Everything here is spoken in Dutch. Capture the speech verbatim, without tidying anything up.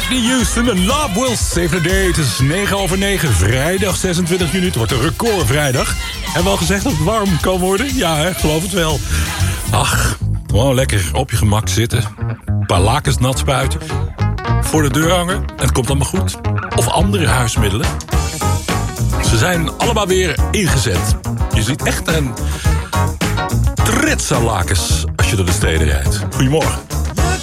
Whitney Houston en Love Will Save the Day. Het is negen over negen, vrijdag zesentwintig juni. Het wordt een recordvrijdag. Hebben we al gezegd dat het warm kan worden? Ja, hè, geloof het wel. Ach, gewoon lekker op je gemak zitten. Een paar lakens nat spuiten. Voor de deur hangen en het komt allemaal goed. Of andere huismiddelen. Ze zijn allemaal weer ingezet. Je ziet echt een trits aan lakens als je door de steden rijdt. Goedemorgen.